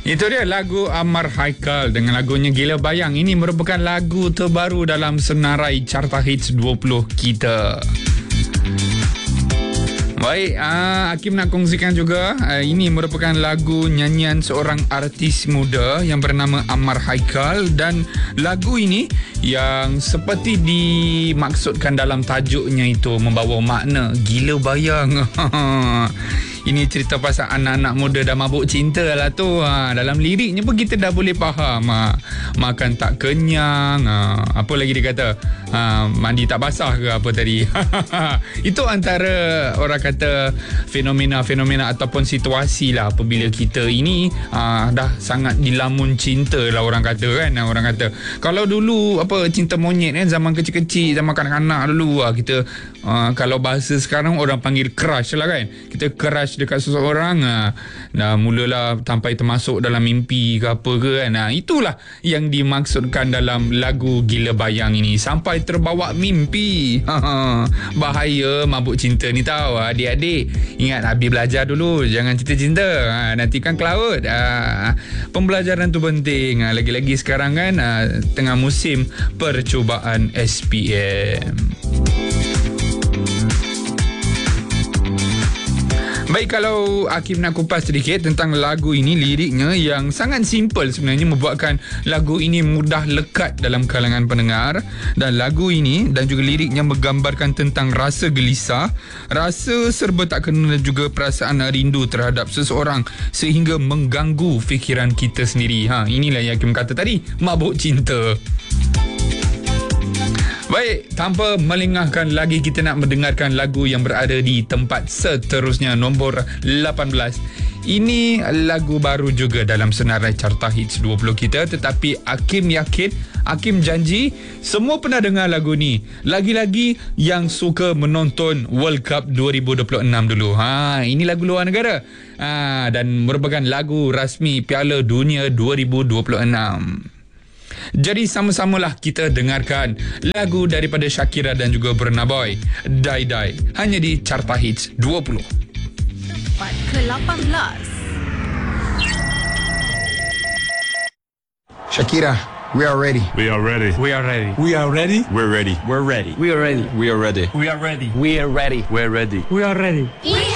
Itu dia lagu Ammar Haikal dengan lagunya Gila Bayang. Ini merupakan lagu terbaru dalam senarai Carta Hits 20 kita. Baik, Hakim nak kongsikan juga, ini merupakan lagu nyanyian seorang artis muda yang bernama Ammar Haikal, dan lagu ini yang seperti dimaksudkan dalam tajuknya itu membawa makna gila bayang. Ini cerita pasal anak-anak muda dah mabuk cinta lah tu. Dalam liriknya pun kita dah boleh faham. Makan tak kenyang. Apa lagi dia kata? Mandi tak basah ke apa tadi? Itu antara orang kata fenomena-fenomena ataupun situasi lah apabila kita ini dah sangat dilamun cinta lah orang kata kan. Orang kata kalau dulu apa cinta monyet kan, zaman kecil-kecil, zaman kanak-kanak dulu kita kalau bahasa sekarang orang panggil crush lah kan. Kita crush dekat seseorang, mulalah sampai termasuk dalam mimpi ke apa ke kan. Itulah yang dimaksudkan dalam lagu Gila Bayang ini. Sampai terbawa mimpi. Bahaya mabuk cinta ni tahu adik-adik. Ingat habis belajar dulu, jangan cinta-cinta. Nanti kan ke laut. Pembelajaran tu penting. Lagi-lagi sekarang kan tengah musim percubaan SPM. Baik, kalau Hakim nak kupas sedikit tentang lagu ini, liriknya yang sangat simple sebenarnya membuatkan lagu ini mudah lekat dalam kalangan pendengar. Dan lagu ini dan juga liriknya menggambarkan tentang rasa gelisah, rasa serba tak kena dan juga perasaan rindu terhadap seseorang sehingga mengganggu fikiran kita sendiri. Inilah yang Hakim kata tadi, mabuk cinta. Baik, tanpa melengahkan lagi, kita nak mendengarkan lagu yang berada di tempat seterusnya, nombor 18. Ini lagu baru juga dalam senarai Carta Hits 20 kita, tetapi Hakim yakin, Hakim janji semua pernah dengar lagu ni. Lagi-lagi yang suka menonton World Cup 2026 dulu. Ini lagu luar negara. Dan merupakan lagu rasmi Piala Dunia 2026. Jadi sama-samalah kita dengarkan lagu daripada Shakira dan juga Burna Boy, Die Die, hanya di Carta Hits 20. Part ke-18. Shakira, we are ready. We are ready. We are ready. We are ready. We're ready. We're ready. We are ready. We are ready. We are ready. We are ready. We're ready. We are ready. We